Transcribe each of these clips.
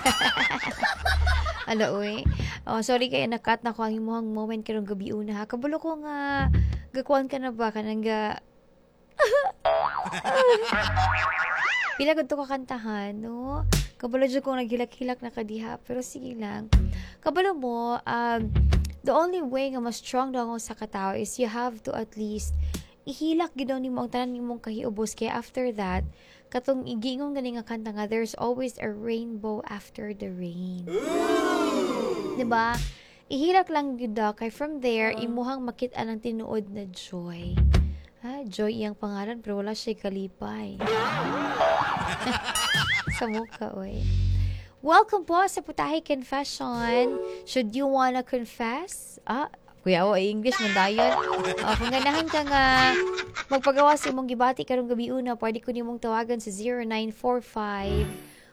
Ala, uy. Oh, sorry kaya nakat na ko ang imong moment karong gabi una ha. Kabalo ko nga gakuan ka na ba kanang ga pila gud to ka kantahan, no? Kabalo jud ko naghilak-hilak na kadiha, pero sige lang. Kabalo mo, the only way nga mas strong daw ako sa katao is you have to at least ihilak gid daw nimo ang tanan nimong kahiubos kay after that katong igingong gani nga kanta nga there's always a rainbow after the rain. 'Di ba? Ihilak lang gyud daw kay from there imuhang makit-an ang tinuod na joy. Ha, Joy iyang pangalan pero wala siya kalipay. Sa mukha, oy. Welcome po sa Putahe Confession. Should you wanna confess? Kuya, ay English man dayon. Kung ganahan ka nga magpagawa sa imong gibati karong gabi una, pwede ko nimong tawagan sa 0945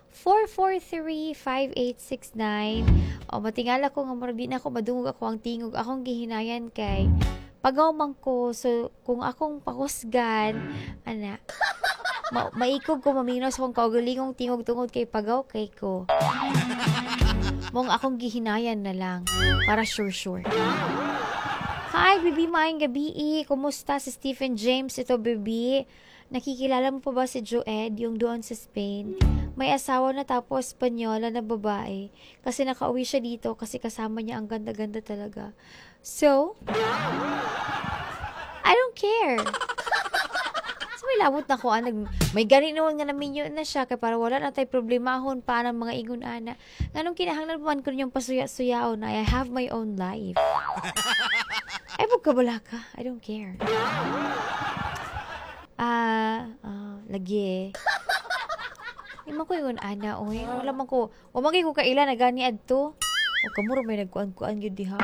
443-5869. Matingala ko nga murag di na ako madungog ako ang tingog akong gihinayan kay pagaw man ko, so kung akong pakusgan ana maikog ko maminos kung kaugalingong tingog tungod kay pagaw kay ko mong akong gihinayan na lang para sure. Hi, Bibi, maayong gabi. Kumusta si Stephen James? Ito, Bibi. Nakikilala mo pa ba si Joed, yung doon sa Spain? May asawa na tapos Spanyola na babae. Kasi nakauwi siya dito kasi kasama niya ang ganda-ganda talaga. So, I don't care. So, may labot na ko. May ganinoon nga namin yun na siya kaya para wala na tayo problemahon pa ng mga ingon ana. Ganong kinahanglan man ko niyong pasuya-suyaw na I have my own life. Ay, magkabala ka. I don't care. Lagi. Iman ko yun, ana, oy. Wala man ko. Umagay ko kaila na gani adto. O kamuro may nagkuan-kuan yun diha.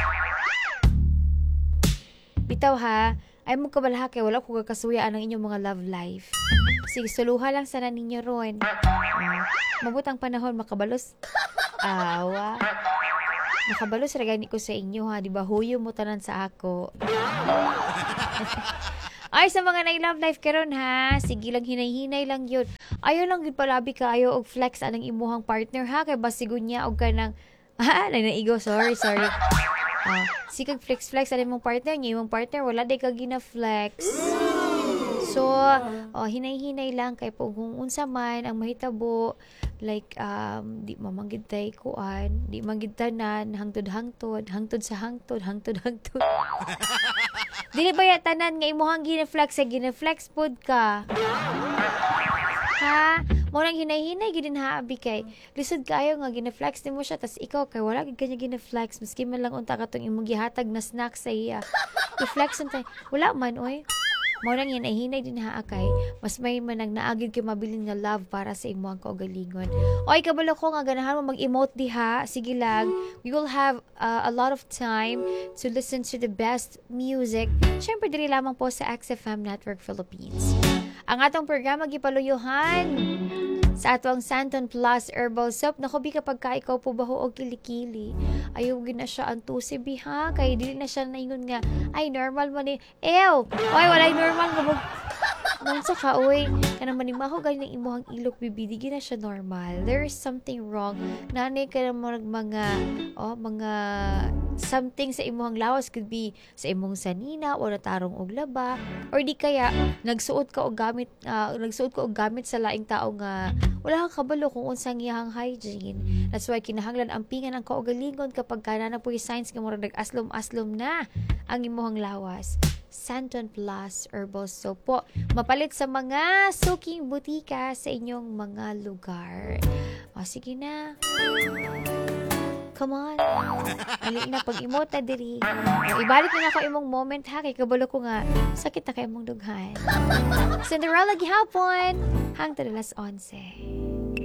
Bitaw ha. Ay, magkabala kay wala ko kakasuyaan ang inyong mga love life. Sige, suluha lang sana ninyo ron. Mabutang panahon, makabalos. Awa. Nakabalos ra gani ko sa inyo ha, di ba? Huyo mo tanan sa ako. Ay, sa mga na-love life karon ha, sige lang hinay-hinay lang yun. Ayaw lang yun palabi ka, ayaw og flex anang imuhang partner ha, kay basigon niya og kanang, naigo, sorry. Sikag flex anang imong partner niya, imong partner, wala day ka gina-flex. So, hinay-hinay lang kay kung unsa man ang mahitabo, like di mamanggid tay kuan, di manggid tanan hangtod sa hangtod. Dili ba ya tanan nga imong gina-flex sa gina-flex pod ka? Ha? Mo nang hinay-hinay gid ha abi kay lisod kayo nga gina-flex nimo siya tas ikaw kay wala gid kanya gina-flex maski man lang unta katong imong gihatag na snack sa iya. I-flex untay wala man oy. Mo nang hinay-hinay din ha kay mas may manang naagid kay mabilin nga love para sa imo ang kaugalingon. Oy kabalo ko nga ganahan mo mag-emote diha. Sige lang. We will have a lot of time to listen to the best music. Syempre diri lamang po sa XFM Network Philippines. Ang atong programa gipaluyuhan sa atong Santon Plus Herbal Soap. Nakubi kapag ka ikaw po baho o kilikili. Ayaw gina siya ang tusibi ha. Kaya dili na siya naingon nga, ay normal man eh. Ew! Oy, walay normal. Nang sa ka, oy. Kana manimaho galing ng imuhang ilok bibidi. Gina siya normal. There is something wrong. Nanay ka na mga something sa imuhang lawas. Could be sa imong sanina o natarong og laba. Or di kaya, nagsuot ka og gamit sa laing tao nga wala kang kabalo kung unsang iyang hygiene. That's why kinahanglan ampingan ang kaugalingon kapag kana na po yung signs nga murag nag-aslom-aslom na ang imuhang lawas. Santon Plus Herbal Soap po. Mapalit sa mga suking butika sa inyong mga lugar. Sige na. Come on. Ali na pag-emote na diri. Ibalik na ako imong moment ha. Kay kabalo ko nga sakit na kay imong dughan. Cinderella gihapon. Hangtod alas 11.